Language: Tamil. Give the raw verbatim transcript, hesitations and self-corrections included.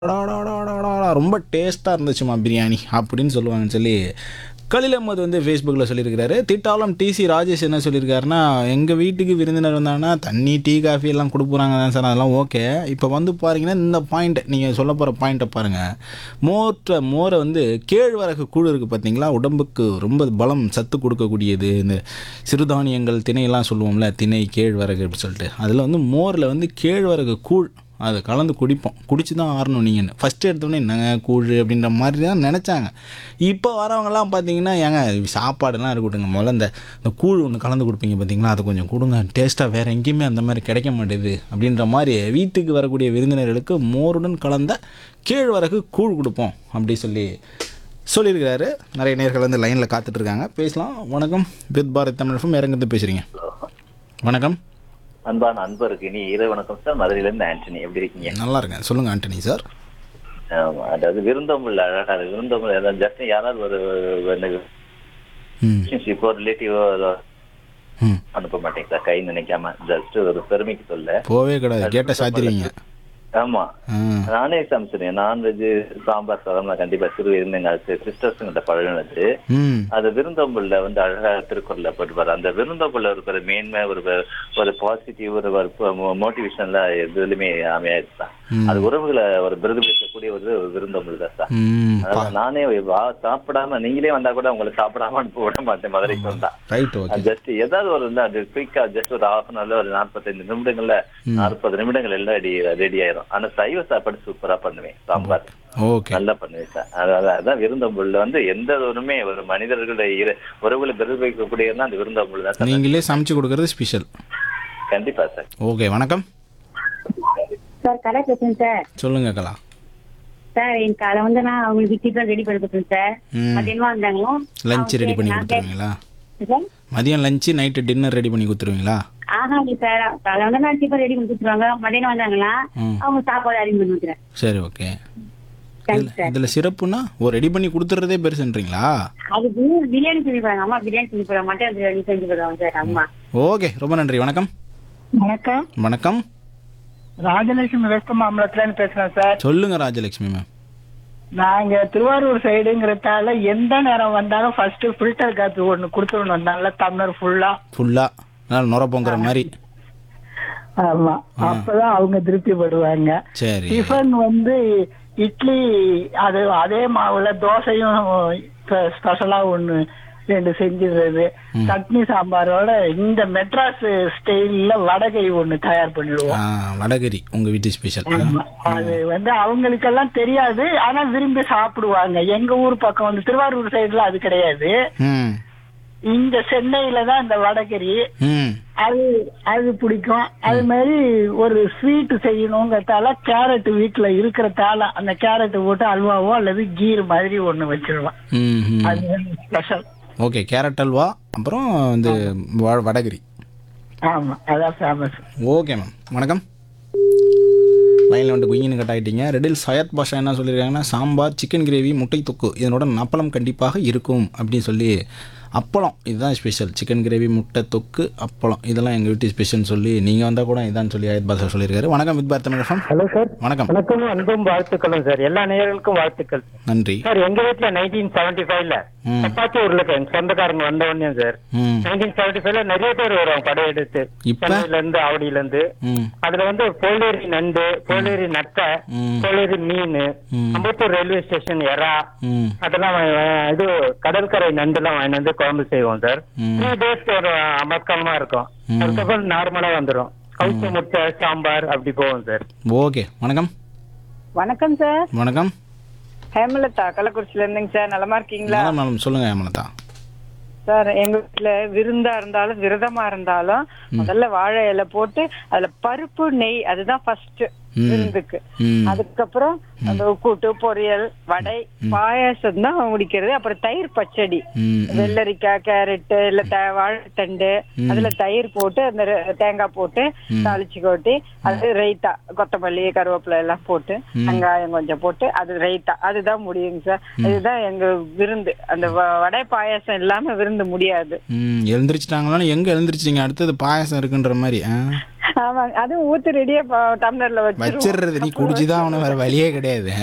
அடாடாடாடாடா ரொம்ப டேஸ்ட்டாக இருந்துச்சுமா பிரியாணி அப்படின்னு சொல்லுவாங்கன்னு சொல்லி கலீல் அஹ்மத் வந்து ஃபேஸ்புக்கில் சொல்லியிருக்கிறாரு. திட்டாலம் டிசி ராஜேஷ் என்ன சொல்லியிருக்காருன்னா, எங்கள் வீட்டுக்கு விருந்தினர் வந்தாங்கன்னா தண்ணி டீ காஃபி எல்லாம் கொடுக்குறாங்க தான் சார், அதெல்லாம் ஓகே. இப்போ வந்து பாருங்கன்னா இந்த பாயிண்ட் நீங்கள் சொல்ல போகிற பாயிண்ட்டை பாருங்கள். மோற்ற மோரை வந்து கேழ்வரகு கூழ் இருக்குது பார்த்தீங்களா, உடம்புக்கு ரொம்ப பலம் சத்து கொடுக்கக்கூடியது. இந்த சிறுதானியங்கள் திணையெல்லாம் சொல்லுவோம்ல, திணை கேழ்வரகு அப்படின்னு சொல்லிட்டு, அதில் வந்து மோரில் வந்து கேழ்வரகு கூழ் அதை கலந்து குடிப்போம். குடிச்சு தான் ஆறணும் நீங்கன்னு ஃபஸ்ட்டு எடுத்தோடனே என்னங்க கூழ் அப்படின்ற மாதிரி தான் நினச்சாங்க. இப்போ வரவங்கலாம் பார்த்தீங்கன்னா, ஏங்க சாப்பாடுலாம் இருக்கட்டுங்க, முதல்ல இந்த இந்த கூழ் ஒன்று கலந்து கொடுப்பீங்க பார்த்தீங்களா, அதை கொஞ்சம் கொடுங்க, டேஸ்ட்டாக வேறு எங்கேயுமே அந்த மாதிரி கிடைக்க மாட்டேது அப்படின்ற மாதிரி வீட்டுக்கு வரக்கூடிய விருந்தினர்களுக்கு மோருடன் கலந்த கேழ்வரகு கூழ் கொடுப்போம் அப்படி சொல்லி சொல்லியிருக்கிறாரு. நிறைய நேர்கள் வந்து லைனில் காத்துட்ருக்காங்க, பேசலாம். வணக்கம், வித் பாரத் தமிழ் இறங்கிட்டு பேசுகிறீங்க. வணக்கம். அன்பான அன்பருக்கு இனி இரவு வணக்கம் சார். மதுரையில இருந்து ஆண்டனி, எப்படி இருக்கீங்க? நல்லா இருக்கேன், சொல்லுங்க ஆண்டனி சார். ஆமா, அதாவது விருந்தோம்பல் அழகா இருக்கு. விருந்தோம்பல் ஏதாவது ஜஸ்ட் யாராவது ஒரு இப்போ ரிலேட்டிவ் அனுப்ப மாட்டேங்க சார், கை நினைக்காம ஜஸ்ட் ஒரு பெருமைக்கு சொல்ல போவே கிடையாது, கேட்ட சாத்திருவீங்க. ஆமா, நானே சமைச்சிருக்கேன். நான்வெஜ் சாம்பார் சாதம் நான் கண்டிப்பா சிறு இருந்தேங்க. சிஸ்டர்ஸ் கிட்ட பழகினது. அது விருந்தோம்பல்ல வந்து அழகா திருக்குறள்ல போட்டுப்பாரு. அந்த விருந்தோம்பல்ல இருக்கிற மேன்மை, ஒரு ஒரு பாசிட்டிவ், ஒரு மோட்டிவேஷன்ல எதுலயுமே அமையாது சார். அது உறவுகளை ஒரு பிரதிபலிக்கக்கூடிய ஒரு விருந்தோம்பல் தான் சார். அதாவது நானே சாப்பிடாம நீங்களே வந்தா கூட உங்களை சாப்பிடாம அனுப்ப விட மாட்டேன் மதுரைக்கு வந்தா. ஜஸ்ட் ஏதாவது ஒரு குயிக்கா ஜஸ்ட் ஒரு ஹாஃப் அன் ஹவர்ல ஒரு நாற்பத்தைந்து நிமிடங்கள்ல நாற்பது நிமிடங்கள் எல்லாம் ரெடி ரெடி ஆயிரும். ஆனா சைவ சாப்பாடு சூப்பரா பண்ணுவேன், சாம்பார் நல்லா பண்ணுவேன் சார். அதான் விருந்தோம்பல்ல வந்து எந்த ஒருமே ஒரு மனிதர்களுடைய உறவுகளை பிரதிபலிக்கக்கூடியதுன்னா அந்த விருந்தோம்பல் தான். நீங்களே சமைச்சு கொடுக்கறது ஸ்பெஷல். கண்டிப்பா சார். ஓகே, வணக்கம் சார். கலா பேசுறேன் சார். சொல்லுங்க கலா. சார் எனக்கு அதை வந்து நான் அவங்களுக்கு டிஃபன் ரெடி பண்ணி கொடுத்தேன் சார். மதியமா வந்தாங்களோ லஞ்ச் ரெடி பண்ணி கொடுத்துருவீங்களா? மதியம் லஞ்சு நைட்டு டின்னர் ரெடி பண்ணி கொடுத்துருவீங்களா? ஆஹா சார், அதை வந்து நான் டிஃபன் ரெடி பண்ணி கொடுத்துருவாங்க. மதியம் வந்தாங்களா அவங்க சாப்பாடு அரேஞ்ச் பண்ணி கொடுத்துறேன். சரி, ஓகே. இதுல சிறப்புனா ஒரு ரெடி பண்ணி கொடுத்துறதே பெருசுன்றீங்களா? அதுக்கு பிரியாணி செஞ்சு போறாங்க அம்மா, பிரியாணி செஞ்சு போறாங்க, மட்டன் பிரியாணி செஞ்சு போறாங்க சார் அம்மா. ஓகே, ரொம்ப நன்றி. வணக்கம். வணக்கம். வணக்கம். ராஜலட்சுமி வெஸ்ட் மாம்பலத்துல இருந்து பேசுறேன் சார். சொல்லுங்க ராஜலட்சுமி மேம். நாங்க திருவாரூர் சைடுங்கிறதால எந்த நேரம் வந்தாலும் ஃபர்ஸ்ட் ஃபில்டர் காத்து ஒண்ணு கொடுத்துடணும், நல்ல டம்ளர் ஃபுல்லா ஃபுல்லா நல்லா நுர பொங்குற மாதிரி. ஆமா, அப்பதான் அவங்க திருப்தி படுவாங்க. சரி. டிஃபன் வந்து இட்லி அது அதே மாவுல தோசையும் ஸ்பெஷலா ஒண்ணு ரெண்டு செஞ்சிடுறது. சட்னி சாம்பாரோட இந்த மெட்ராஸ் ஸ்டைல்ல வடகை ஒண்ணு தயார் பண்ணிடுவோம். வடகரி உங்க வீட்டு ஸ்பெஷல். அது வந்து அவங்களுக்கெல்லாம் தெரியாது, ஆனா விரும்பி சாப்பிடுவாங்க. எங்க ஊர் பக்கம் வந்து திருவாரூர் சைடுல அது கிடையாது. இங்க சென்னையில தான் இந்த வடகரி அது அது பிடிக்கும். அது மாதிரி ஒரு ஸ்வீட் செய்யணுங்கிறதால கேரட் வீட்டுல இருக்கிறதால அந்த கேரட் போட்டு அல்வாவோ அல்லது கீர் மாதிரி ஒண்ணு வச்சிருவோம். அது வந்து ஸ்பெஷல். ஓகே, கேரட் அல்வா அப்புறம் வந்து வடகரி. ஆமா, அதான் ஃபேமஸ். ஓகே மேம், வணக்கம். லைனில் வந்துட்டு குயின்னு கட் ஆகிட்டீங்க. ரெடில் சையத் பாஷா என்ன சொல்லியிருக்காங்கன்னா, சாம்பார், சிக்கன் கிரேவி, முட்டை தொக்கு, இதனோட அப்பளம் கண்டிப்பாக இருக்கும் அப்படின்னு சொல்லி. அப்பளம் இதுதான் ஸ்பெஷல். சிக்கன் கிரேவி, முட்டை தொக்கு, அப்பளம் இதெல்லாம் எங்கள் வீட்டு ஸ்பெஷல்னு சொல்லி நீங்கள் வந்தால் கூட இதான் சொல்லி சையத் பாஷா சொல்லியிருக்காரு. வணக்கம் with Bharat Tamil FM. Hello sir. வணக்கம். வணக்கம், அன்பும் வாழ்த்துக்களும் சார். எல்லா நேயர்களுக்கும் வாழ்த்துக்கள். நன்றி சார். எங்க வீட்டுல நைன்டீன் செவன்டி ஃபைவ்ல சப்பாத்தி உருளைக்கிழங்கு சொந்தக்காரங்க வந்த உடனே சார் நைன்டீன் செவன்டி ஃபைவ்ல நிறைய பேர் வருவாங்க படையெடுத்து சென்னையில இருந்து ஆவடியில இருந்து. அதுல வந்து போலேரி நண்டு, போலேரி நத்தை, போலேரி மீன், அம்பத்தூர் ரயில்வே ஸ்டேஷன் எறா, அதெல்லாம் இது கடற்கரை நண்டு எல்லாம் வாங்கி வந்து குழம்பு செய்வோம் சார். த்ரீ டேஸ் ஒரு அமர்க்கமா இருக்கும். அதுக்கப்புறம் நார்மலா வந்துடும். கவுச்ச முட்டை, சாம்பார் அப்படி போவோம் சார். ஓகே, வணக்கம். வணக்கம் சார். வணக்கம். ஹேமலதா கள்ளக்குறிச்சில இருந்துங்க சார். நலமா இருக்கீங்களா? மேடம் சொல்லுங்க ஹேமலதா. சார் எங்க வீட்டுல விருந்தா இருந்தாலும் விரதமா இருந்தாலும் முதல்ல வாழை இலை போட்டு அதுல பருப்பு நெய் அதுதான் ஃபர்ஸ்ட் விருந்துக்கு. அதுக்கப்புறம் அந்த கூட்டு, பொரியல், வடை, பாயாசம் தான் முடிக்கிறது. அப்புறம் தயிர் பச்சடி, வெள்ளரிக்காய், கேரட் இல்ல வாழைத்தண்டு, அதுல தயிர் போட்டு அந்த தேங்காய் போட்டு தாளிச்சு கொட்டி அது ரைத்தா, கொத்தமல்லி, கருவேப்பிலை எல்லாம் போட்டு வெங்காயம் கொஞ்சம் போட்டு அது ரைத்தா, அதுதான் முடியுங்க சார். அதுதான் எங்க விருந்து. அந்த வடை பாயாசம் இல்லாம விருந்து முடியாது. எழுந்திரிச்சிட்டாங்களா? எங்க எழுந்திரிச்சிங்க? அடுத்தது பாயாசம் இருக்குன்ற மாதிரி. ஆமாங்க, அதுவும் ஊத்து ரெடியா டம்ளர்ல வச்சிருவோம். வச்சிடுறது நீ குடிச்சுதான் அவனு வேற வழியே கிடையாது.